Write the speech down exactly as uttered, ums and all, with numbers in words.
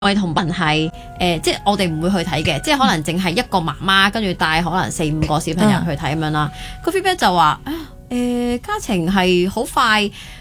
愛同笨係誒，即係我哋唔會去睇嘅，即係可能淨係一個媽媽跟住帶可能四五個小朋友去睇咁樣啦。個 feedback 就話啊，誒、呃、家情係好快